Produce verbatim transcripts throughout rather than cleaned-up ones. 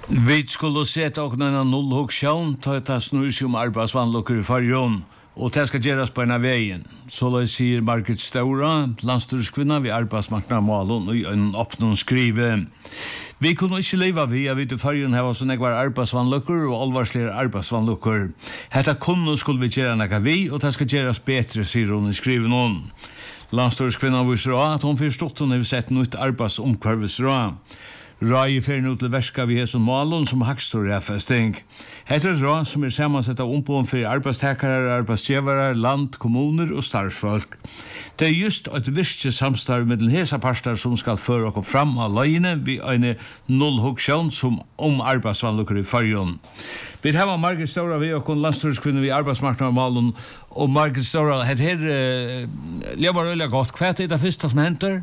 Vi skulle sette oss en nullhugsjån, ta et snur som arbeidsvannlukker i fargen, og det skal gjøres på en av veien. Så det sier Margit Stora, landstyrskvinna ved arbeidsmarknadsmålen, og en åpne skrive. Vi kunne ikke leve vi, jeg vet i fargen her var sånn jeg var arbeidsvannlukker og alvarslige arbeidsvannlukker. Hette kunne skulle vi gjøre noe vi, og det skal gjøres bedre, sier hun i skriven hun. Landstyrskvinna viser også at hun forstått hun har sett nytt arbeidsomkvarvesråd. Rai i ferien ut til verska vi er som målen som hakstor refesting. Heter er råd som er sammansett av ombån for arbeidstakere, arbeidsgivere, land, kommuner og starfsfolk. Det er just et virkelig samstarv med den hesa parter som skal føre oss fram av løgene ved en nullhugsjån som om arbeidsvannlukker i fargen. Vi har Margit Stora ved og landstyrskvinner ved arbeidsmarknadsmålen, og Margit Stora, het her uh, lever øyelig godt. Hva er det første som henter?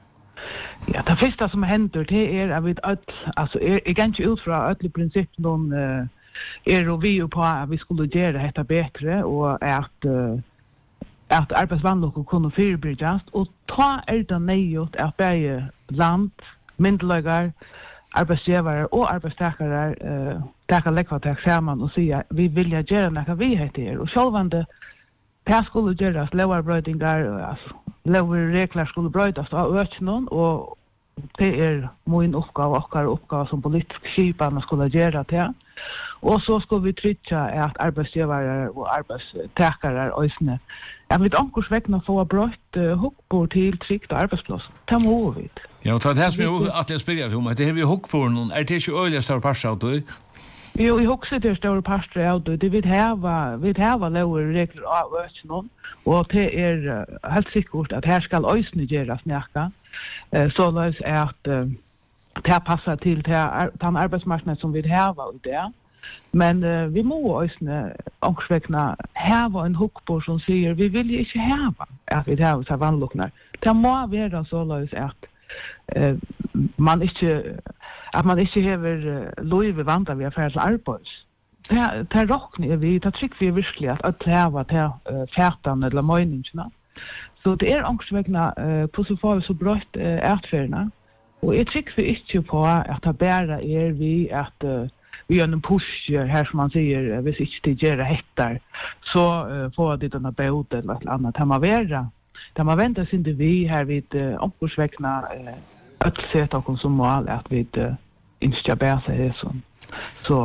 Ja, det første som hender, det er at vi ødel, altså, er, jeg kan ikke ut fra ødelig prinsipp noen uh, er og vi jo på at vi skulle gjøre dette bedre, og at, uh, at arbeidsvannlukker kunne forebygges, og ta er det nøyot at begge land, myndeløyger, arbeidsgivere og arbeidstakere uh, takker lekkvartak sammen og sier vi vil gjøre noe vi heter, og selvvandet det skulle gjøres lovarbrøydinger, altså, lovarregler skulle brøydes av økenen, og det er min oppgave, oppgave, oppgave som politisk skipene skulle gjøre til. Og så skulle vi trykke at arbeidsgivere og arbeidstakere øsne. Jeg vil ankurs vekkene få brøyt uh, hukkbord til trygt arbeidsplass. Det må vi. Ja, og det er som jeg at jeg spiller om, det er vi hukkbord noen. Er det ikke øyelig større parser av det? Jo, jeg husker det større parter av det. Det vil hava, vil hava lover regler av økenen, og det er uh, helt sikkert at her skal øsne gjøres nækka. Uh, så løs er at uh, det passer til den arbeidsmarknaden som vi hava i det. Men uh, vi må øsne ångsvekkene hava en hukkbord som sier vi vil ikke hava at vi hava seg vannlukkene. Det må være så løs at uh, man ikke at man ikke hever uh, lov vandra vi er ferdig til arbeids. Det, det råkner vi, det trykker vi virkelig at at hava til uh, fætene eller møyningene. Så det er ångsvekkene uh, på så får vi så brøtt uh, ertferdene. Og jeg trykker vi ikke på at det bare er vi at uh, vi gjør en push her som man sier, hvis ikke de gjør det hettar, så uh, får de denne båd eller et eller annet. Det må være. Det må vente sin til vi her vid uh, omkursvekkene uh, øtelsett og som mål at vi uh, ikke bærer seg sånn. Så,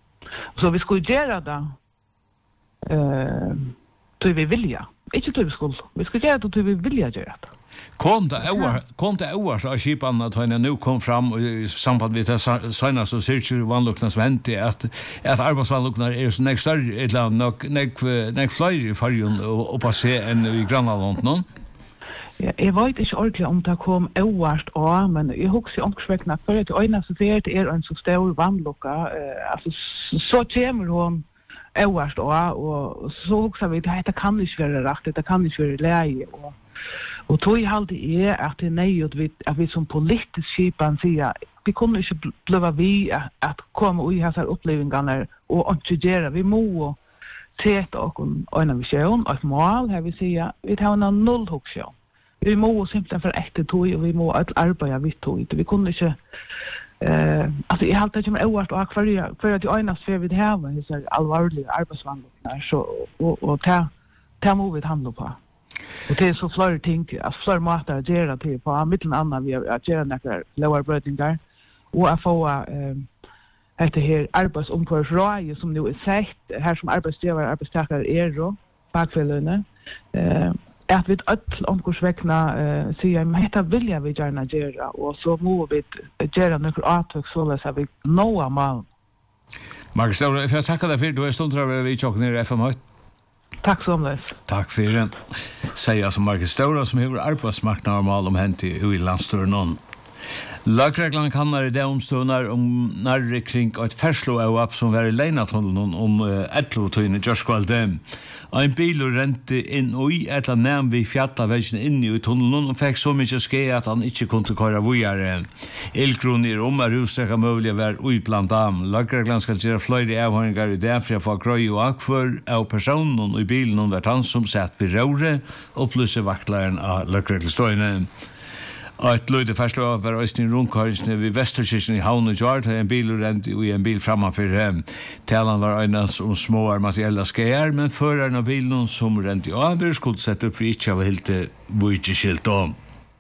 så vi skulle gjøre det uh, til vi vilja. Ikke til vi skulle. Vi skulle gjøre det til vi vilja gjøre det. Kom det over, kom det over av skipene at han nu kom fram i samband med det seneste og sirkjør vannlukkene som hendte at, at arbeidsvannlukkene er så nek større et eller annet, nek, nek, nek flere i fargen og på se enn i Granaland nå? Ja, jeg vet ikke ordentlig om det kom overst også, men jeg husker omkring at for at øynene så det er en så stor vannlukke, uh, altså så kommer hun overst også, og så husker vi at det kan ikke være rakt, det kan ikke være leie, og Og tog halde er at det er nøyot at vi som politisk skipan sier vi kunne ikke bløve vi at, at komme i hans opplevingene og ikke gjøre. Vi må sette oss en visjon og et mål her vi sier vi tar en nullhugsjon. Vi må simpelthen for etter tog og vi må arbeide vidt tog. Vi kunne ikke uh, altså jeg halte ikke med øvert og for at de øynene ser vi det her med disse alvorlige arbeidsvandlene så, og, og det, det må vi handle på. Og det er så flere ting, altså flere måter å gjøre til på, mittelen annet vi har gjøre noen lovarbrøydinger, og å få uh, etter her arbeidsomkvarsråd, som nå er sett, her som arbeidsgiver og arbeidstakere er og fagfellene, uh, at vi et omkvarsvekkene uh, sier, men dette vil jeg vi gjerne gjøre, og så må vi gjøre noen avtøk så løs at vi når malen. Margit Stora, jeg takker deg for du er stund til å vi tjokken i F M Høyt. Takk så mye. Takk for det. Sier som Margit Stora som har arbeidsmarknadsmål om hent i landstøren. Lagreglene kan være det omstående om nærre kring et ferslo-øvap som var i Leinatunnelen om Etlo-tøyene Gjørskvalde. En bil rente inn og i et eller annet vi fjallaveggen inn i tunnelen og fikk så mye ske at han ikke kunne køre vujere. Ildkroner om er utstrekka mulig å være ui blant dem. Lagreglene skal gjøre flere avhøringer i det for å få grøy og akfor av personen og i bilen om hvert han som sett ved røyre og plusse vaktlaren av lagreglestøyene. Et løyde først av var Øystein rundkørsene ved Vesterkirken i Havn og Gjart, en bil rent og en bil framfor dem. Talan var øyne som små materielle skjer, men føreren av bilen som rent i over skulle sette opp for ikke av helt vujtjeskilt om.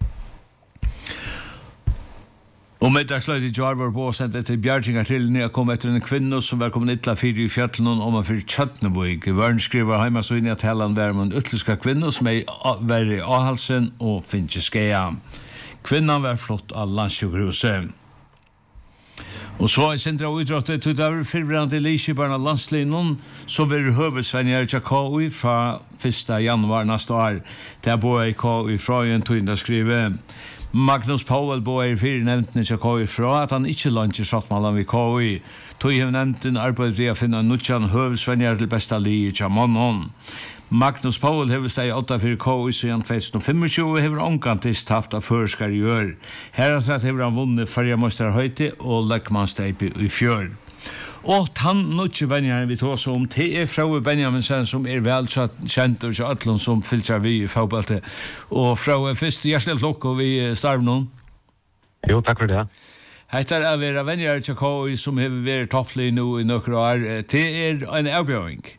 Og middagsløyde i Gjart var påsendt etter Bjargingar til nye kom etter en kvinne som var kommet ytla fire i fjøtlen om han fyrir Kjøtnevøyg. Vørn skriver hjemme så inn i at Talan var med en ytterska kvinne som er vært i avhalsen og finnes skeia. Kvinnan var flott av landssjukhuset. Og så er Sindra og idrottet til det var fyrbrande Lisebarn av landslinjen, så vil høvedsvenner til K U I fra første januar neste år. Det er både K U I fra en tøyende skrive. Magnus Powell både i fire nevntene til K U I fra at han ikke lander sattmålen ved K U I. Tøy har nevnten arbeidet ved å finne nødjan høvedsvenner til besta li i Tjamonon. Magnus Powell hever steg åtta for K U I siden tjugo tjuefem og hever omgantist tapt av førskar i år. Her har sett hever han vunnet Farjamøster Høyti og Løkmansteg i fjør. Og tann nødje Benjamin vi tås om til er Frau Benjaminsen som er vel kjent og kjøtlen som filtrer vi i fagbalte. Og Frau, først hjertelig flokk og vi starver noen. Jo, takk for det. Hettar er vera venner til K U I som hever vært topplig nå i noen år. Det er en avbjøring.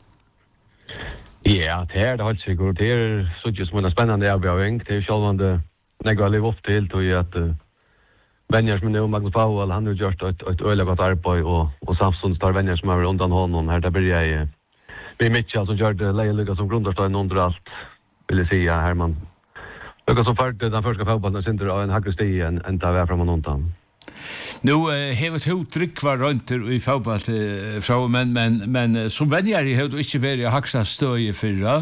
Ja, det er det helt sikkert. Det er så ikke som en spennende avbjøring. Det er sjølvande jeg har livet opp til til at uh, venner som er nå, Magnus Powell, han har gjort et, et øyelig godt arbeid, og, og samtidig tar venner som er undan hånden. Her der blir jeg vi Mitchell som gjør det leilige som grunderstøyen under alt, vil jeg si, Herman. Lykka som førte den første fagballen synder av en hakre sti enn en det er frem og undan. Nu uh, hevet ho drikvar røynter i fagballt uh, fra, men, men, men uh, som venner i hevet ikke vært i haksta støy fyrra?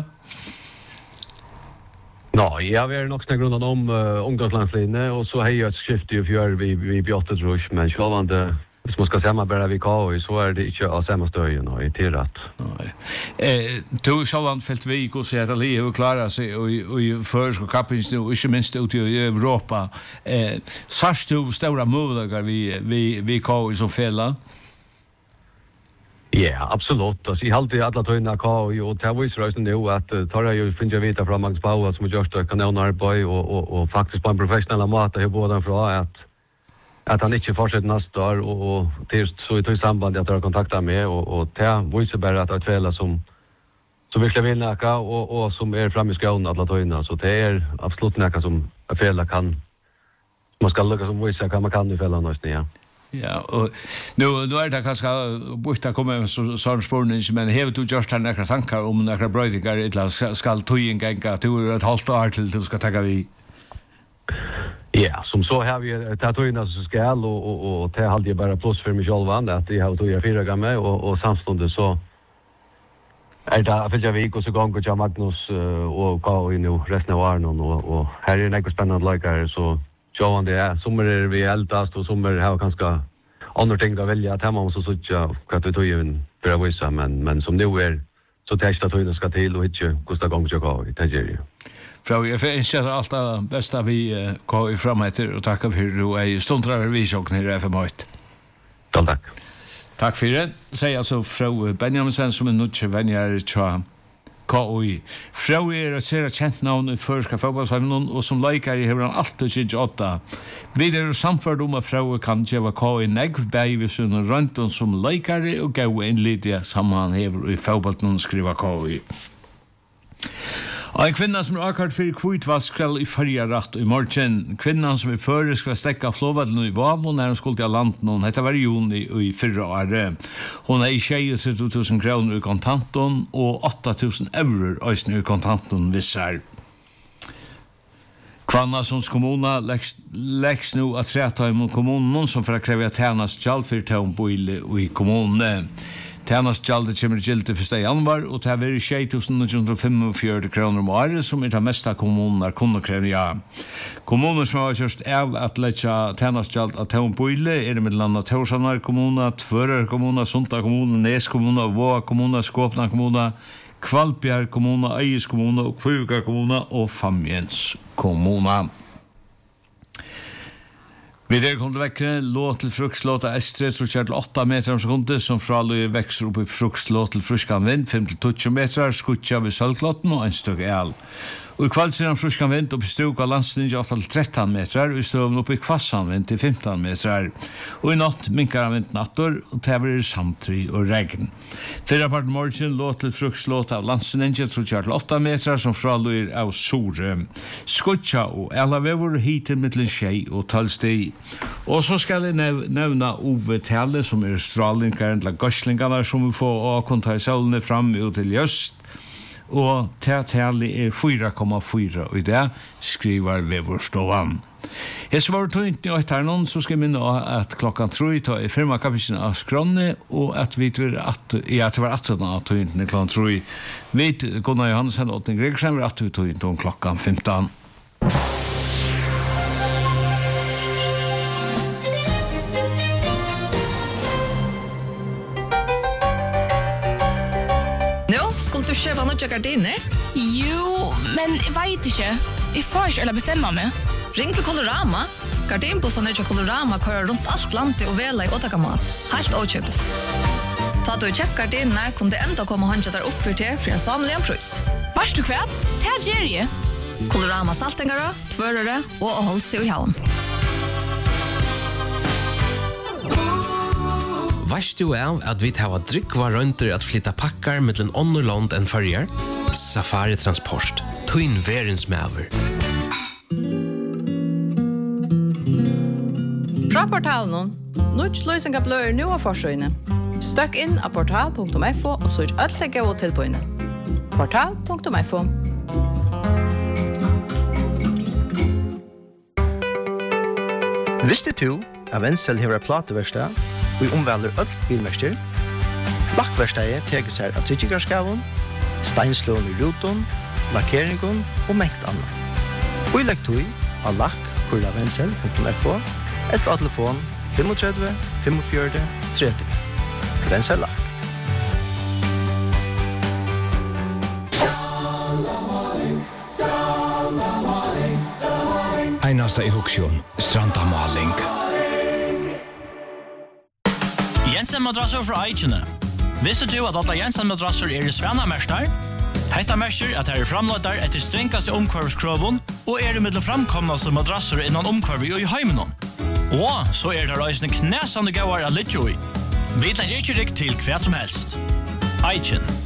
Nå, jeg har vært nok snakk rundt om uh, ungdomslandslinje, og så har jeg et skifte i fjør vi, vi bjottet trus, men sjålvande, hvis man skal samarbeide vi K U I, så er det ikke av samme støyen og i tilratt. Eh, du sjålvande felt vi ikke å si at Ali har klaret seg i førsk og kappins og ikke minst ut i Europa. Eh, Sars du store muligheter vi, vi, vi K U I som fela? Ja, absolutt. Altså, jeg halte alle tøyene av K U I, og det viser også nå at uh, tar jeg jo finner jeg vite fra Magnus Powell som har gjort det kanonarbeid, og, og, og faktisk på en professionell måte har både fra at at han ikke fortsetter neste år, og, og det er så i tog samband at jeg har kontaktet med, og, og det viser bare at det er tvela som, som virkelig vil nækka, og, og som er fremme i skjønnen alle tøyene, så det er absolutt nækka som fela kan, man skal lukke som viser hva man kan i fela nøysten, ja. Ja, og nu, nu er det kanskje bort å komme med sånn spørning, men har du gjort her nækka tankar om nækka brøydinger, eller skal tøyen genga, du er et halvt år til du skal takka vi? Ja, som så har vi tatuerna som skal, og, og, og det har jeg bare pluss for meg selv, at jeg har tog fire ganger, og, og samståndet så er det for jeg vik, og så ganger til Magnus uh, og K U I nå resten av åren, og, og her er det ikke spennende leikere, så sjåan det er, sommer er vi eldast, og sommer har kanskje andre ting å velge, at hjemme så ikke hva det tog for å vise, men, men som nå er, så det er ikke tatuerna skal til, og ikke hvordan ganger til K U I, det gjør jeg. Frau, jeg finner alt det beste vi uh, K U I framheter, og takk for du er stundrar vi sjokken her i F M åtte. Takk, takk. Takk for det. Sier altså Frau Benjaminsen som er nødt til venner til K U I. Frau er et sere kjent navn i førska fotballsveimen, og som leikere hever han alltid tjue åtta. Vi er samført om at Frau kan gjøre K U I negv, bæg vi sunn rundt som leikere, og gav en lidje sammen hever i fotballen skriva K U I. Og en kvinna som er akkurat for kvitvask skal i fargaratt i morgen. Kvinnan som er føre skal stekka flåvallen i Vavon når hun skulle til land noen. Dette var i juni i fyrre året. Hun er i tjuetre tusen kroner i kontanten og åtta tusen euro i kontanten vissar. Kvannasons kommuna läggs nu att träta mot kommunen som för att kräva tjänast gjald för tjänboile i kommunen. Tjänast gjaldet kommer gildt første januar, og det er vært tjue tusen ni hundre og femogfjøruti kroner om året, som er det meste kommuner kunne kreve, ja. Kommuner som har kjørst av at letja tjänast gjald av tjänboile er med landa Torsanar kommuna, Tvører kommuna, Sunda kommuna, Nes kommuna, Våa kommuna, Skåpna kommuna, Kvalbjerg kommuna, Eis kommuna, og Kvuga kommuna og Famjens kommuna. Vi er kommet vekkere, låt til fruktlåt av Estret, så kjert til åtta meter om sekundet, som fraløy vekser opp i fruktlåt til fruskan vind, fem til tjue meter, skutja ved sølvklåten og en støk el. Og i kveld ser han fruskan vind opp i Stuga landslinje åtta til tretton metrar, og i støven opp i Kvassan vind til femton metrar. Og i natt minkar han vind nattor, og tever samtri og regn. Fyrra part morgen låt til frukslåt av landslinje trutjar til åtta metrar, som fraluir av Sore. Skutja og Elavevor hitil mittlen tjei og tølsti. Og så skal jeg nev nevna Ove Telle, som er stralinkaren til gøslingarna, som vi får å konta i solene fram ut til just. Og teatali er fyra komma fyra, og i det skriver Vevorstovan. Jeg skal være tøynt i åtternon, så skal jeg minne at klokkan tre ta i firma kapitlen av Skronne, og at vi var at, ja, at det var atten av tøynt i klokkan tre. Vi, Gunnar Johansen og Åtning Gregersen, var at vi tøynt om klokkan femton. Du kjøper noen gardiner? Jo, men jeg vet ikke. Jeg får ikke eller bestemme meg. Ring til Colorama. Gardinbossene til Colorama kører rundt alt landet og vela i åtakamat. Helt åkjøpes. Ta du kjøp gardiner, kunne det enda komme håndje der opp for til for en samlig en prøys. Vars du hva? Det er Jerry. Colorama saltingere, tvørere og å holde seg i havn. Vast du av at vi tar drikva rønter at flytta pakkar mellom ånderland enn farger? Safari Transport. Twin verens maver. Fra portalen, nødt løsninger bløyer nå av forsøgene. Støkk inn av portal punktum f o og søk alt legge og tilbøyene. portal punktum f o. Visste du at Wenzel hever plateverstad og i omvelder øll bilmester? Lakkverstadet teker seg av tryggarskavun, steinslån i ruton, lakkeringen og mengt annet. Og i lekktøy av lakk kurla wenzel punktum f o eller av telefon tre fem fem fire tre tre. Wenzel lakk. Einasta i Huksjon, Stranda Maling. Jensen madrasser fra Eichene. Visste du at alle Jensen madrasser er i Svena-mestar? Hetta mestar at her er framløytar etter strengaste omkvarvskroven og er i middel framkomnaste madrasser innan omkvarvi og i heimenon. Og så er det reisende knæsande gauar av Lidjoi. Vi tar ikke rikk til hva som helst. Eichen.